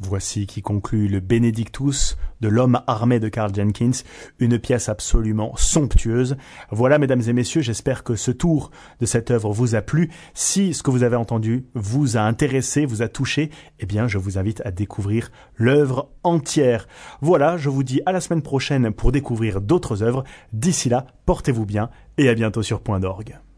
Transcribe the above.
Voici qui conclut le Benedictus de l'homme armé de Karl Jenkins, une pièce absolument somptueuse. Voilà, mesdames et messieurs, j'espère que ce tour de cette œuvre vous a plu. Si ce que vous avez entendu vous a intéressé, vous a touché, eh bien, je vous invite à découvrir l'œuvre entière. Voilà, je vous dis à la semaine prochaine pour découvrir d'autres œuvres. D'ici là, portez-vous bien et à bientôt sur Point d'Orgue.